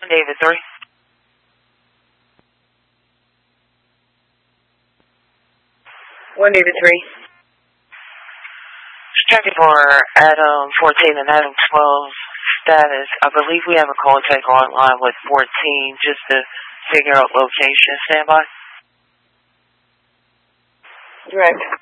David 3. David 3. Checking for Adam 14 and Adam 12 status. I believe we have a call taker online with 14 just to figure out location. Stand by. Direct.